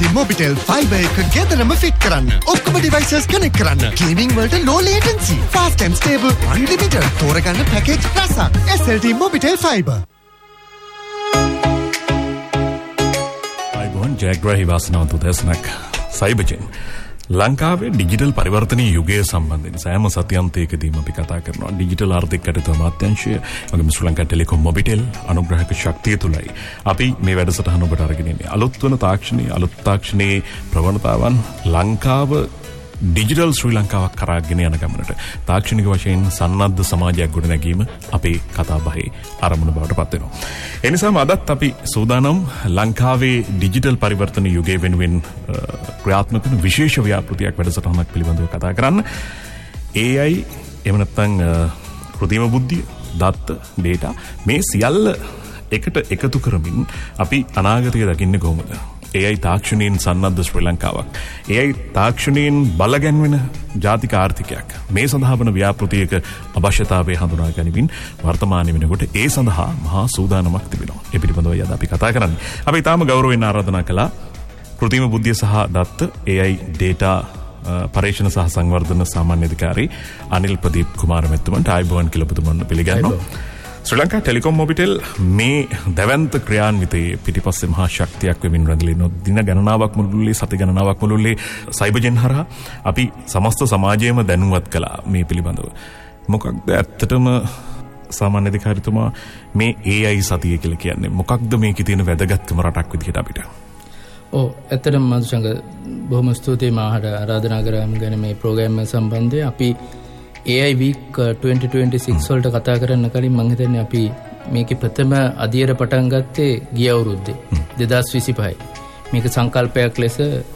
SLT Mobitel Fiber එක ගෙදරම fit කරන්න. ඔක්කොම devices connect කරන්න. Gaming වලට low latency, fast and stable, unlimited. තෝරගන්න package රසක්. SLT Mobitel Fiber. අයිබෝන් ජයග්‍රහී වාසනාවන්ත උදෑසනක්. සයිබර්ජෙන් ලංකාවේ ඩිජිටල් පරිවර්තනීය යුගය සම්බන්ධයෙන් සෑම සතියන්තයකදීම අපි කතා කරනවා. ඩිජිටල් ආර්ථික කටයුතු අමාත්‍යාංශය වගේම ශ්‍රී ලංකා ටෙලිකොම් මොබිටෙල් අනුග්‍රහක ශක්තිය තුලයි අපි මේ වැඩසටහන ඔබට අරගෙන ඉන්නේ. අලුත් වන තාක්ෂණයේ ප්‍රවණතාවන් ලංකාව ඩිජිටල් ශ්‍රී ලංකාවක් කරා ගෙන යන ගමනට තාක්ෂණික වශයෙන් සන්නද්ධ සමාජයක් ගොඩනැගීම අපේ කතාබහේ ආරම්භන බවට පත් වෙනවා. ඒ නිසාම අදත් අපි සූදානම් ලංකාවේ ඩිජිටල් පරිවර්තන යුගයේ වෙනුවෙන් ක්‍රියාත්මක වන විශේෂ ව්‍යාපෘතියක් වැඩසටහනක් පිළිබඳව කතා කරන්න. AI එහෙම නැත්නම් කෘත්‍රිම බුද්ධිය, දත්ත, data මේ සියල්ල එකට එකතු කරමින් අපි අනාගතය දකින්නේ කොහොමද? AI තාක්ෂණයෙන් සන්නද්ධ ශ්‍රී ලංකාවක්. AI තාක්ෂණයෙන් බලගැන්වෙන ජාතික ආර්ථිකයක්. මේ සඳහා වන ව්‍යාපෘතියක අවශ්‍යතාවය හඳුනා ගනිමින් වර්තමානයේ වෙනකොට ඒ සඳහා මහා සූදානමක් තිබෙනවා. ඒ පිළිබඳව අද අපි කතා කරන්නේ. අපි ඊටාම ගෞරවයෙන් ආරාධනා කළා කෘත්‍රිම බුද්ධිය සහ දත්ත AI data පරීක්ෂණ සහ සංවර්ධන සාමාන්‍ය අධිකාරී අනිල් ප්‍රදීප් කුමාර මැතිතුමන්ට ආයුබෝවන් කියලා පුතුමන් පිළිගන්නවා. ශ්‍රී ලංකා ටෙලිකොම් මොබිටෙල් මේ දැවැන්ත ක්‍රියාන්විතයේ පිටිපස්සේ මහා ශක්තියක් වෙමින් රැඳිලා දින ගණනාවක් මුළුල්ලේ සති ගණනාවක් මුළුල්ලේ සයිබර්ජෙන් හරහා අපි සමස්ත සමාජයේම දැනුවත් කළා මේ පිළිබඳව. මොකක්ද ඇත්තටම සාමාන්‍ය අධිකාරීතුමා මේ AI සතිය කියලා කියන්නේ? මොකක්ද මේකේ තියෙන වැදගත්කම රටක් විදිහට අපිට? ඇත්තටම මధుශංක බොහොම ස්තුතියි මාහට ආරාධනා කරාම ගැන මේ ප්‍රෝග්‍රෑම් එක සම්බන්ධයෙන් අපි AI week 2026 වලට කතා කරන්න කලින් මම හිතන්නේ අපි මේකේ ප්‍රථම අධීර පටන් ගත්තේ ගිය අවුරුද්දේ 2025යි. මේක සංකල්පයක් ලෙස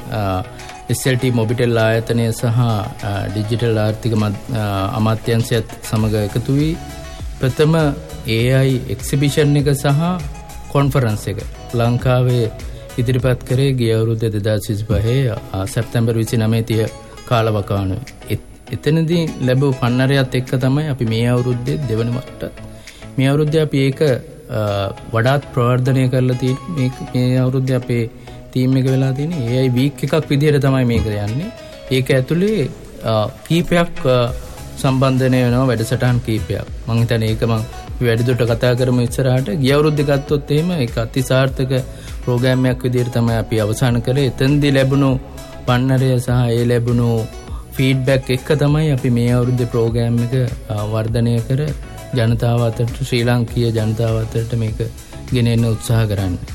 SLT මොබිටෙල් ආයතනය සහ ඩිජිටල් ආර්ථික අමාත්‍යාංශයත් සමග එකතු වී ප්‍රථම AI එක්සිබිෂන් එක සහ කොන්ෆරන්ස් එක ලංකාවේ ඉදිරිපත් කරේ ගිය අවුරුද්දේ 2025 සැප්තැම්බර් 29 කාලවකවානුවේ. එතනදී ලැබුව පන්නරයත් එක්ක තමයි අපි මේ අවුරුද්දේ දෙවන වරට මේ අවුරුද්දේ අපි ඒක වඩාත් ප්‍රවර්ධනය කරලා තියෙන්නේ. මේ අවුරුද්දේ අපේ ටීම් එක වෙලා තියෙන්නේ AI week එකක් විදිහට තමයි මේක යන්නේ. ඒක ඇතුලේ කීපයක් සම්බන්ධන වෙනවා වැඩසටහන් කීපයක්. මම හිතන්නේ ඒක මම වැඩිදුරට කතා කරමු ඉස්සරහට. ගිය අවුරුද්දේ ගත්තොත් එහෙම ඒක අතිසාර්ථක ප්‍රෝග්‍රෑම් එකක් විදිහට තමයි අපි අවසන් කරේ. එතෙන්දී ලැබුණු පන්නරය සහ ඒ ලැබුණු ෆීඩ්බැක් එක තමයි අපි මේ අවුරුද්දේ ප්‍රෝග්‍රෑම් එක වර්ධනය කර ජනතාව අතරට ශ්‍රී ලාංකීය ජනතාව අතරට මේක ගෙනෙන්න උත්සාහ කරන්නේ.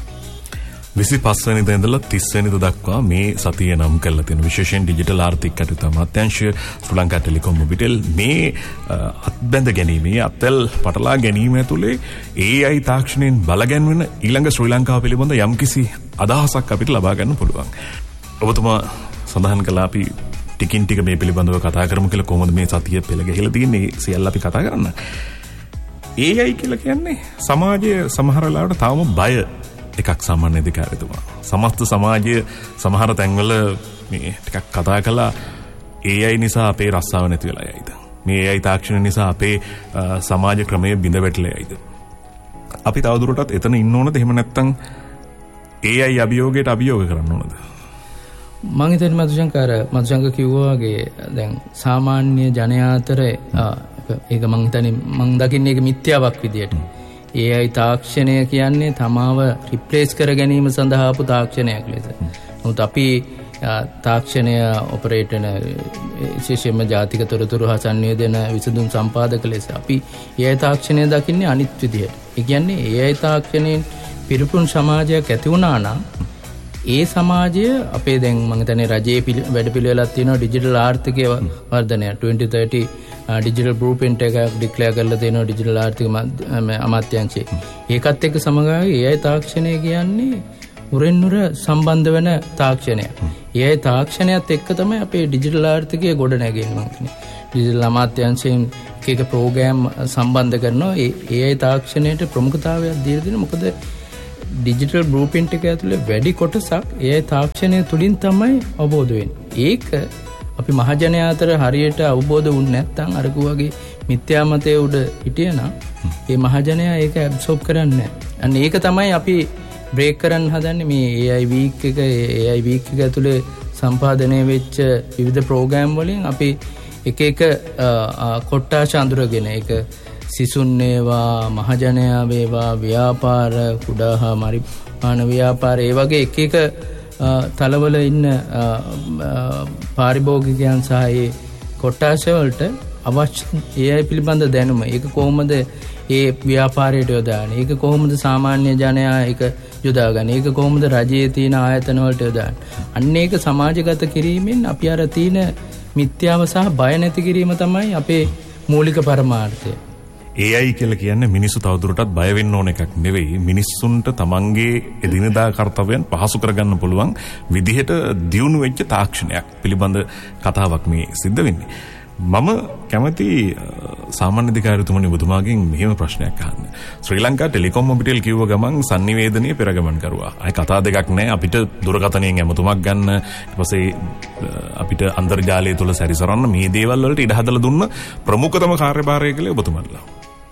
25 වෙනිදා ඉඳලා 30 වෙනිදා දක්වා මේ සතිය නම් කරලා තියෙන විශේෂයෙන් ඩිජිටල් ආර්ථික කටයුතු අමාත්‍යාංශය ශ්‍රී ලංකා ටෙලිකොම් මොබිටෙල් මේ අත්බැඳ ගැනීම අතල් පටලා ගැනීම ඇතුලේ AI තාක්ෂණයෙන් බලගැන්වෙන ඊළඟ ශ්‍රී ලංකාව පිළිබඳ යම්කිසි අදහසක් අපිට ලබා ගන්න පුළුවන්. ඔබතුමා සඳහන් කළා අපි ටිකින් ටික මේ පිළිබඳව කතා කරමු කියලා. කොහොමද මේ සතිය පෙළ ගැහිලා තියෙන්නේ සියල්ල අපි කතා කරන්න. AI කියලා කියන්නේ සමාජයේ සමහර වෙලාවට තාම බය එකක් සාමාන්‍ය අධිකාරීතුමා. සමස්ත සමාජයේ සමහර තැන්වල මේ ටිකක් කතා කළා AI නිසා අපේ රස්සාව නැති වෙලා යයිද? මේ AI තාක්ෂණ නිසා අපේ සමාජ ක්‍රමය බිඳ වැටලා යයිද? අපි තවදුරටත් එතන ඉන්න ඕනද? එහෙම නැත්නම් AI අභියෝගයට අභියෝග කරන්න ඕනද? මම හිතන්නේ මధుශංක කිව්වා වගේ දැන් සාමාන්‍ය ජනයා අතර ඒක මම හිතන්නේ මම දකින්නේ ඒක මිත්‍යාවක් විදියට. AI තාක්ෂණය කියන්නේ තමාව රිප්ලේස් කර ගැනීම සඳහා ආපු තාක්ෂණයක් ලෙස. නමුත් අපි තාක්ෂණය ඔපරේට් වෙන විශේෂයෙන්ම ජාතික තොරතුරු හා සංවේදන විසඳුම් සම්පාදක ලෙස අපි AI තාක්ෂණය දකින්නේ අනිත් විදියට. ඒ කියන්නේ AI තාක්ෂණයෙන් පිරිපුන් සමාජයක් ඇති වුණා නම් ඒ සමාජය අපේ දැන් මම හිතන්නේ රජයේ වැඩපිළිවෙලක් තියෙනවා ඩිජිටල් ආර්ථිකය වර්ධනය 2030 ඩිජිටල් බ්ලූප්‍රින්ට් එකක් ඩික්ලෙයාර් කරලා තියෙනවා ඩිජිටල් ආර්ථික අමාත්‍යාංශය. ඒකත් එක්ක සමගාමී AI තාක්ෂණය කියන්නේ උරෙන්නුර සම්බන්ධ වෙන තාක්ෂණයක්. AI තාක්ෂණයත් එක්ක තමයි අපේ ඩිජිටල් ආර්ථිකය ගොඩ නැගෙන්නේ මම හිතන්නේ. ඩිජිටල් අමාත්‍යාංශයෙන් එක ප්‍රෝග්‍රෑම් සම්බන්ධ කරනවා. AI තාක්ෂණයට ප්‍රමුඛතාවයක් දීලා දෙනවා. මොකද ඩිජිටල් බ්ලූප්‍රින්ට් එක ඇතුලේ වැඩි කොටසක් AI තාක්ෂණය තුලින් තමයි අවබෝධ වෙන්නේ. ඒක අපි මහජනයා අතර හරියට අවබෝධ වුනේ නැත්නම් අර වගේ මිත්‍යා මතයේ උඩ හිටියනම් ඒ මහජනයා ඒක ඇබ්සෝබ් කරන්නේ නැහැ. අන්න ඒක තමයි අපි බ්‍රේක් කරන්න හදන්නේ මේ AI week එක ඇතුලේ සම්පාදනය වෙච්ච විවිධ ප්‍රෝග්‍රෑම් වලින් අපි එක කොට්ටාශ අඳුරගෙන ඒක සිසුන් වේවා මහජනයා වේවා ව්‍යාපාර කුඩා හා මරිපාන ව්‍යාපාර ඒ වගේ එක තලවල ඉන්න පාරිභෝගිකයන් සහ ඒ කොට්ටාශ වලට අවශ්‍ය AI පිළිබඳ දැනුම ඒක කොහොමද ඒ ව්‍යාපාරයට යොදාන්නේ ඒක කොහොමද සාමාන්‍ය ජනයා ඒක යොදාගන්නේ ඒක කොහොමද රජයේ තියෙන ආයතන වලට යොදාන්නේ අන්න ඒක සමාජගත කිරීමෙන් අපි අර තියෙන මිත්‍යාව සහ බය නැති කිරීම තමයි අපේ මූලික පරමාර්ථය. AI කියලා කියන්නේ මිනිස්සු තවදුරටත් බය වෙන්න ඕන එකක් නෙවෙයි මිනිස්සුන්ට තමන්ගේ එදිනෙදා කර්තව්‍යයන් පහසු කරගන්න පුළුවන් විදිහට දියුණු වෙච්ච තාක්ෂණයක් පිළිබඳ කතාවක් මේ සිද්ධ වෙන්නේ. මම කැමති සාමාන්‍ය අධිකාරිතුමනි ඔබතුමාගෙන් මෙහෙම ප්‍රශ්නයක් අහන්න. ශ්‍රී ලංකා ටෙලිකොම් මොබිටෙල් කිව්ව ගමන් sannivedanaye පෙරගමන් කරුවා. අය කතා දෙකක් නැහැ. අපිට දුරකථනයෙන් ඇමතුමක් ගන්න ඊට පස්සේ අපිට අන්තර්ජාලය තුල සැරිසරන්න මේ දේවල් වලට ඉඩ හදලා දුන්න ප්‍රමුඛතම කාර්යභාරය කළේ ඔබතුමාලා.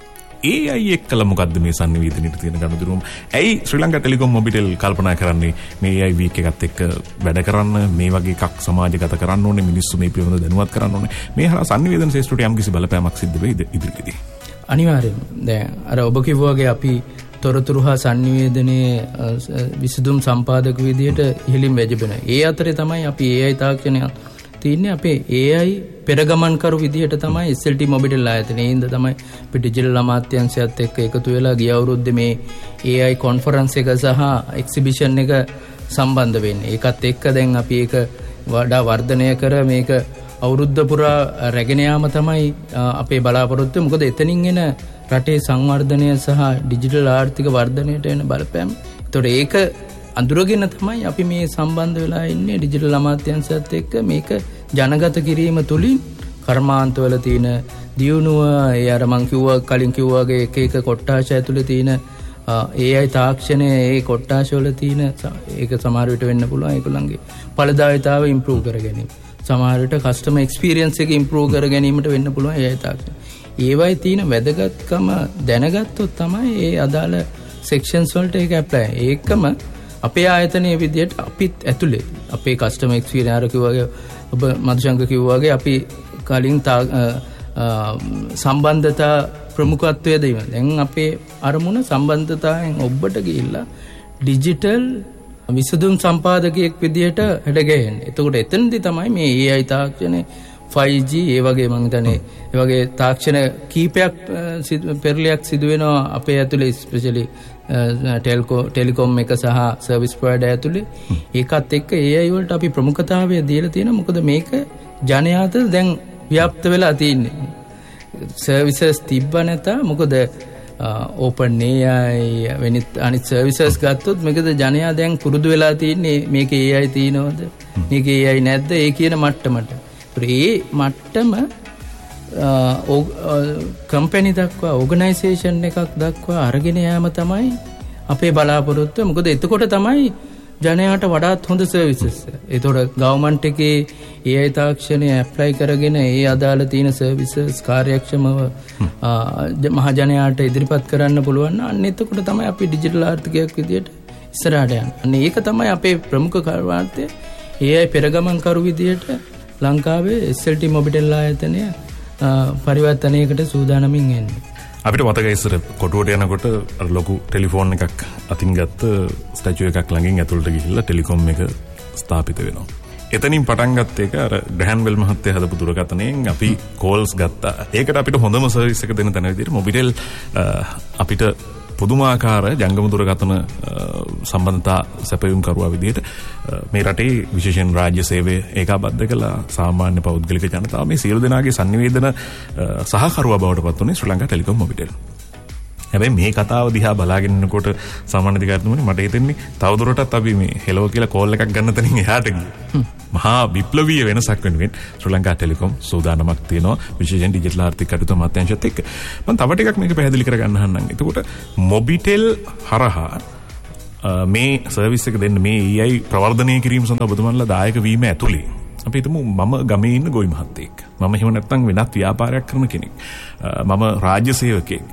AI එක්කලා මොකද්ද මේ sannivedanaයට තියෙන ගනුදෙනුම? ඇයි ශ්‍රී ලංකා ටෙලිකොම් මොබිටෙල් කල්පනා කරන්නේ මේ AI week එකත් එක්ක වැඩ කරන්න මේ වගේ එකක් සමාජගත කරන්න ඕනේ මිනිස්සු මේ පිළිබඳව දැනුවත් කරන්න ඕනේ. මේ හරහා sannivedana ශේෂ්ත්‍රයට යම් කිසි බලපෑමක් සිද්ධ වෙයිද ඉදිරියේදී? අනිවාර්යයෙන්ම. දැන් අර ඔබ කිව්වා වගේ අපි තොරතුරු හා sannivedanaye විසඳුම් සම්පාදක විදියට ඉහළින් වැජබෙන. ඒ අතරේ තමයි අපි AI තාක්ෂණය තියන්නේ අපේ AI පෙරගමන් කරු විදිහට තමයි SLT මොබිටෙල් ආයතනයේ ඉඳ තමයි අපි ඩිජිටල් අමාත්‍යාංශයත් එක්ක එකතු වෙලා ගිය අවුරුද්දේ මේ AI කොන්ෆරන්ස් එක සහ එක්සිබිෂන් එක සම්බන්ධ වෙන්නේ. ඒකත් එක්ක දැන් අපි ඒක වඩා වර්ධනය කර මේක අවුරුද්ද පුරා රැගෙන යාම තමයි අපේ බලාපොරොත්තුව. මොකද එතනින් එන රටේ සංවර්ධනය සහ ඩිජිටල් ආර්ථික වර්ධනයට එන බලපෑම. ඒතකොට ඒක අඳුරගෙන තමයි අපි මේ සම්බන්ධ වෙලා ඉන්නේ ඩිජිටල් අමාත්‍යාංශයත් එක්ක මේක ජනගත කිරීම තුලින් කර්මාන්තවල තියෙන දියුණුව ඒ අර මං කලින් කිව්වාගේ එක කොට්ටාශ ඇතුලේ තියෙන AI තාක්ෂණය ඒ කොට්ටාශ වල තියෙන ඒක සමහර විට වෙන්න පුළුවන් ඒගොල්ලන්ගේ ඵලදායීතාව ඉම්ප්‍රූව් කර ගැනීම. සමහර විට කස්ටමර් එක්ස්පීරියන්ස් එක ඉම්ප්‍රූව් කර ගැනීමට වෙන්න පුළුවන් AI තාක්ෂණය. ඒවයි තියෙන වැදගත්කම දැනගත්තොත් තමයි ඒ අදාළ සෙක්ෂන්ස් වලට ඒක ඇප්ලයි. ඒකම අපේ ආයතනයේ විදියට අපිත් ඇතුලේ අපේ කස්ටමර් එක්ස්පීරියන්ස් අර කිව්වාගේ ඔබ මధుශංක කිව්වාගේ අපි කලින් සම්බන්ධතා ප්‍රමුඛත්වය දෙන්න. දැන් අපේ අරමුණ සම්බන්ධතාවෙන් ඔබට ගිහිල්ලා ඩිජිටල් විසඳුම් සම්පාදකයෙක් විදියට හැඩගැහෙන්නේ. එතකොට එතනදී තමයි මේ AI තාක්ෂණය 5G ඒ වගේ මම හිතන්නේ ඒ වගේ තාක්ෂණ කීපයක් පෙරලියක් සිදු වෙනවා අපේ ඇතුලේ ස්පෙෂලි ටෙලිකොම් එක සහ සර්විස් ප්‍රොවයිඩර් ඇතුලේ. ඒකත් එක්ක AI වලට අපි ප්‍රමුඛතාවය දීලා තියෙනවා. මොකද මේක ජනයාට දැන් ව්‍යාප්ත වෙලා තියෙන්නේ. සර්විසස් තිබ්බ නැත මොකද ඕපන් AI වෙනිත් අනිත් සර්විසස් ගත්තොත් මේකද ජනයා දැන් පුරුදු වෙලා තියෙන්නේ මේක AI තියෙනවද මේක AI නැද්ද ඒ කියන මට්ටමට. ඒ මට්ටම කම්පැනි දක්වා ඕගනයිසේෂන් එකක් දක්වා අරගෙන යාම තමයි අපේ බලාපොරොත්තුව. මොකද එතකොට තමයි ජනයාට වඩාත් හොඳ සර්විසස්. ඒතකොට ගවර්න්මන්ට් එකේ AI තාක්ෂණය ඇප්ලයි කරගෙන ඒ අදාළ තියෙන සර්විසස් කාර්යක්ෂමව මහ ජනයාට ඉදිරිපත් කරන්න පුළුවන්. අන්න එතකොට තමයි අපි ඩිජිටල් ආර්ථිකයක් විදියට ඉස්සරහට යන්නේ. අන්න ඒක තමයි අපේ ප්‍රමුඛ කාර්යාර්ථය. AI පෙරගමන් කරු විදියට ලංකාවේ SLT මොබිටෙල් ආයතනය පරිවර්තනයකට සූදානමින් එන්නේ. අපිට මතකයි ඉස්සර කොටුවට යනකොට ලොකු ටෙලිෆෝන් එකක් අතින් ගත්ත ස්ටැචු එකක් ළඟින් ඇතුළට ගිහිල්ලා ටෙලිකොම් එක ස්ථාපිත වෙනවා. එතනින් පටන් ගත්ත එක අර ග්‍රෑන් බෙල් මහත්තයා හදපු දුරකථනයෙන් අපි කෝල්ස් ගත්තා. ඒකට අපිට හොඳම සර්විස් එක දෙන තැන විදිහට මොබිටෙල් අපිට පුදුමාකාර ජංගම දුරකථන සම්බන්ධතා සැපයුම් කරුවා විදිහට මේ රටේ විශේෂයෙන් රාජ්‍ය සේවය ඒකාබද්ධ කළා. සාමාන්‍ය පෞද්ගලික ජනතාව මේ සියලු දෙනාගේ sannivedana සහකරුවා බවට පත් වුණේ ශ්‍රී ලංකා ටෙලිකොම් මොබිටෙල්. හැබැයි මේ කතාව දිහා බලාගෙන ඉන්නකොට සාමාන්‍ය අධිකාරිතුමනි මට හිතෙන්නේ තවදුරටත් අපි මේ හෙලෝ කියලා කෝල් එකක් ගන්න තැනින් එහාට ගියා. මහා විප්ලවීය වෙනසක් වෙනුවෙන් ශ්‍රී ලංකා ටෙලිකොම් සූදානමක් තියෙනවා විශේෂයෙන් ඩිජිටල් ආර්ථික කටයුතු අමාත්‍යාංශයත් එක්ක. මම තව ටිකක් මේක පැහැදිලි කරගන්න හන්නම්. එතකොට මොබිටෙල් හරහා මේ සර්විස් එක දෙන්න මේ AI ප්‍රවර්ධනය කිරීම සඳහා ඔබතුමන්ලා දායක වීම ඇතුළේ අපි හිතමු මම ගමේ ඉන්න ගොවි මහත්තයෙක්. මම එහෙම නැත්නම් වෙනත් ව්‍යාපාරයක් කරන කෙනෙක්. මම රාජ්‍ය සේවකයෙක්.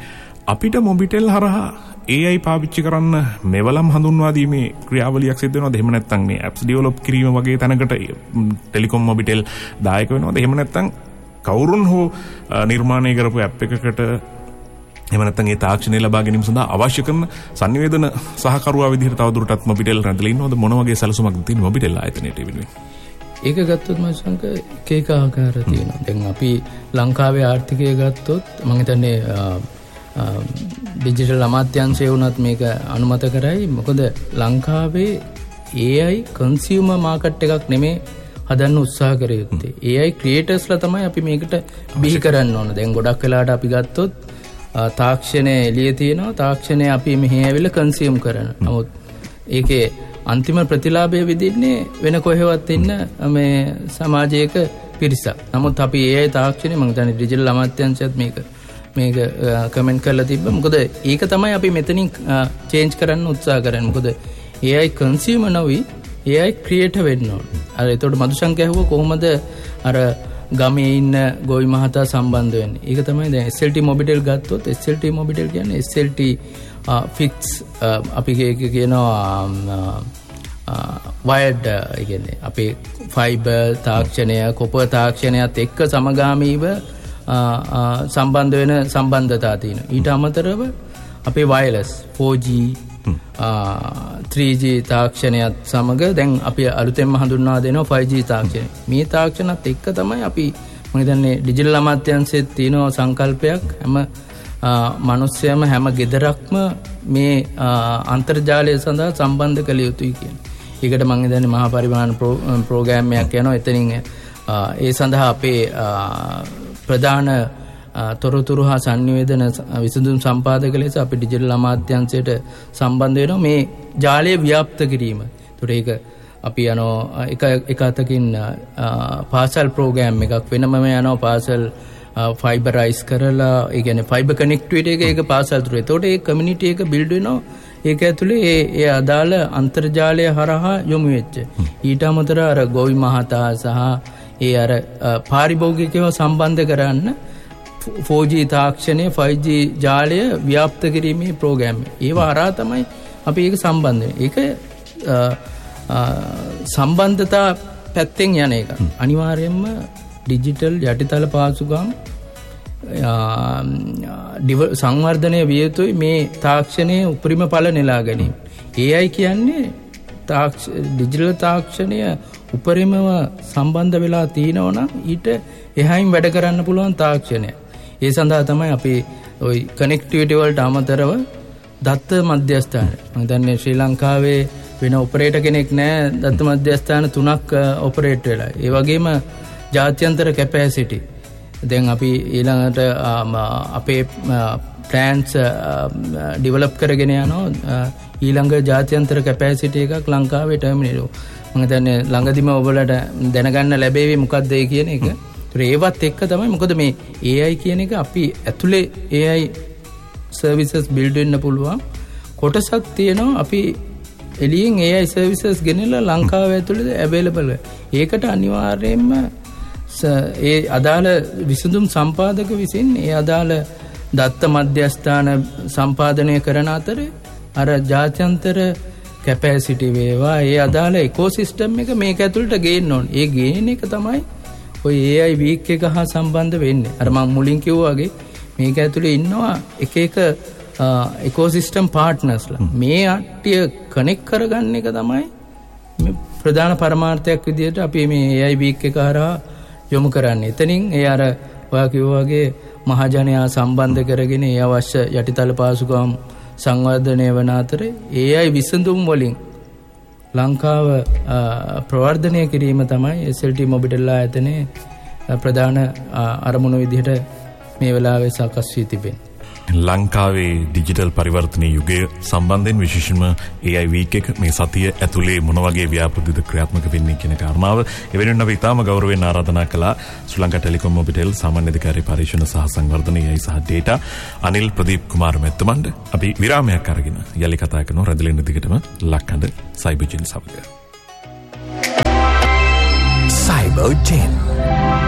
අපිට මොබිටෙල් හරහා AI පාවිච්චි කරන්න මෙවලම් හඳුන්වා දීමේ ක්‍රියාවලියක් සිද්ධ වෙනවද? එහෙම නැත්නම් මේ apps develop කිරීම වගේ තැනකට ටෙලිකොම් මොබිටෙල් දායක වෙනවද? එහෙම නැත්නම් කවුරුන් හෝ නිර්මාණය කරපු app එකකට එහෙම නැත්නම් ඒ තාක්ෂණය ලබා ගැනීම සඳහා අවශ්‍ය කරන sannivedana සහකරුවා විදිහට තවදුරටත් මොබිටෙල් රැඳලා ඉන්නවද? මොන වගේ සැලසුමක්ද තියෙන්නේ මොබිටෙල් ආයතනයට වෙනුවෙන්? ඒක ගත්තොත් මම සංක එක ආකාර තියෙනවා. දැන් අපි ලංකාවේ ආර්ථිකය ගත්තොත් මම හිතන්නේ ඩිජිටල් අමාත්‍යාංශය වුණත් මේක අනුමත කරයි. මොකද ලංකාවේ AI කන්සියුමර් මාකට් එකක් නෙමේ හදන්න උත්සාහ කර යුත්තේ. AI ක්‍රියේටර්ස්ලා තමයි අපි මේකට බිහි කරන්න ඕන. දැන් ගොඩක් වෙලාවට අපි ගත්තොත් තාක්ෂණය එළියේ තියෙනවා. තාක්ෂණය අපි මෙහි ඇවිල්ලා කන්සියුම් කරන. නමුත් ඒකේ අන්තිම ප්‍රතිලාභය විදින්නේ වෙන කොහෙවත් ඉන්න මේ සමාජයක පිරිසක්. නමුත් අපි AI තාක්ෂණය මම හිතන්නේ ඩිජිටල් අමාත්‍යාංශයත් මේක කමෙන්ට් කරලා තිබ්බා. මොකද ඒක තමයි අපි මෙතනින් චේන්ජ් කරන්න උත්සාහ කරන්නේ. මොකද AI කන්සියුමර් නොවි AI ක්‍රියේටර් වෙන්න ඕන. අර ඒතකොට මදුශංක ඇහුවා කොහොමද අර ගමේ ඉන්න ගෝවි මහතා සම්බන්ධ වෙන්නේ. ඒක තමයි දැන් SLT මොබිටෙල් ගත්තොත් SLT මොබිටෙල් කියන්නේ SLT ෆික්ස් අපි කියනවා වයර්ඩ් කියන්නේ අපේ ෆයිබර් තාක්ෂණය කොපර් තාක්ෂණයත් එක්ක සමගාමීව සම්බන්ධ වෙන සම්බන්ධතා තියෙනවා. ඊට අමතරව අපේ වයර්ලස් 4G 3G තාක්ෂණයත් සමග දැන් අපි අලුතෙන්ම හඳුන්වා දෙනවා 5G තාක්ෂණය. මේ තාක්ෂණත් එක්ක තමයි අපි මම හිතන්නේ ඩිජිටල් අමාත්‍යාංශයේ තියෙන සංකල්පයක් හැම මිනිස්සයම හැම ගෙදරක්ම මේ අන්තර්ජාලය සඳහා සම්බන්ධ කළ යුතුයි කියන්නේ. ඒකට මම හිතන්නේ මහා පරිමාණ ප්‍රෝග්‍රෑම් එකක් යනවා. එතනින් ඒ සඳහා අපේ ප්‍රධාන තොරතුරු හා sannivedana විසඳුම් සම්පාදක ලෙස අපි ඩිජිටල් අමාත්‍යාංශයට සම්බන්ධ වෙනවා මේ ජාලය ව්‍යාප්ත කිරීම. ඒතකොට ඒක අපි එක අතකින් පාසල් ප්‍රෝග්‍රෑම් එකක් වෙනම යනවා පාසල් ෆයිබරයිස් කරලා ඒ කියන්නේ ෆයිබර් කනෙක්ටිවිටි එක ඒක පාසල් තුර. ඒතකොට ඒ කමියුනිටි එක බිල්ඩ් වෙනවා. ඒක ඇතුලේ ඒ අදාළ අන්තර්ජාලය හරහා යොමු වෙච්ච. ඊට අමතරව අර ගෝවි මහතා සහ ඒ අර පාරිභෝගිකව සම්බන්ධ කරන්න 4G තාක්ෂණය 5G ජාලය ව්‍යාප්ත කිරීමේ ප්‍රෝග්‍රෑම් එක. ඒව හරහා තමයි අපි ඒක සම්බන්ධ වෙන්නේ. ඒක සම්බන්ධතා පැත්තෙන් යන එක. අනිවාර්යයෙන්ම ඩිජිටල් යටිතල පාසුකම් සංවර්ධනය විය යුතුයි මේ තාක්ෂණයේ උපරිම ඵල නෙලා ගැනීම. AI කියන්නේ ඩිජිටල් තාක්ෂණය උපරිමව සම්බන්ධ වෙලා තියෙනවා නම් ඊට එහායින් වැඩ කරන්න පුළුවන් තාක්ෂණය. ඒ සඳහා තමයි අපි ওই කනෙක්ටිවිටි වලට අමතරව දත්ත මධ්‍යස්ථාන. මම දන්නේ ශ්‍රී ලංකාවේ වෙන ඔපරේටර් කෙනෙක් නැහැ දත්ත මධ්‍යස්ථාන 3ක් ඔපරේට් වෙලා. ඒ වගේම ජාත්‍යන්තර කැපැසිටි. දැන් අපි ඊළඟට අපේ ප්ලෑන්ස් ඩෙවලොප් කරගෙන යනවා. ඊළඟ ජාත්‍යන්තර කැපැසිටි එකක් ලංකාවේ ටර්මිනල්. මම හිතන්නේ ළඟදිම ඔයගොල්ලන්ට දැනගන්න ලැබෙවි මොකක්ද ඒ කියන එක. ඒවත් එක්ක තමයි මොකද මේ AI කියන එක අපි ඇතුලේ AI සර්විසස් බිල්ඩ් වෙන්න පුළුවන් කොටසක් තියෙනවා. අපි එළියෙන් AI සර්විසස් ගෙනලා ලංකාව ඇතුලේ අවైలබල්. ඒකට අනිවාර්යයෙන්ම ඒ අදාළ විසඳුම් සම්පාදක විසින් ඒ අදාළ දත්ත මධ්‍යස්ථාන සම්පාදනය කරන අතරේ අර ජාත්‍යන්තර කැපැසිටි වේවා ඒ අදාළ ඉකෝසිස්ටම් එක මේක ඇතුළට ගේන්න ඕනේ. ඒ ගේන එක තමයි ඔය AI වීක් එක හා සම්බන්ධ වෙන්නේ. අර මම මුලින් කිව්වා වගේ මේක ඇතුළේ ඉන්නවා එක එක ඉකෝසිස්ටම් පාර්ට්නර්ස්ලා. මේ අට්ටිය කනෙක්ට් කරගන්න එක තමයි මේ ප්‍රධාන පරමාර්ථයක් විදිහට අපි මේ AI වීක් එක හරහා යොමු කරන්නේ. එතනින් ඒ අර ඔයා කිව්වා වගේ මහජනයා සම්බන්ධ කරගෙන ඒ අවශ්‍ය යටිතල පාසුකම් සංවර්ධනය වන අතරේ AI විසඳුම් වලින් ලංකාව ප්‍රවර්ධනය කිරීම තමයි SLT මොබිටෙල් ආයතනයේ ප්‍රධාන අරමුණු විදිහට මේ වෙලාවේ සකස් වී තිබෙන්නේ. ලංකාවේ ඩිජිටල් පරිවර්තන යුගය සම්බන්ධයෙන් විශේෂයෙන්ම AI වීක් එක මේ සතිය ඇතුලේ මොන වගේ ව්‍යාපෘතිද ක්‍රියාත්මක වෙන්නේ කියන කාරණාව එවෙනුවෙන් අපි ඉතාම ගෞරවයෙන් ආරාධනා කළා ශ්‍රී ලංකා ටෙලිකොම් මොබිටෙල් සාමාන්‍ය අධිකාරී පරීක්ෂණ සහ සංවර්ධන AI සහ ඩේටා අනිල් ප්‍රදීප් කුමාර මැත්තමන්ඩ අපි විරාමයක් අරගෙන යලි කතා කරනවා රැඳෙලින් දිගටම ලක්හඬ සයිබර්ජෙන් සමග. සයිබර්ජෙන්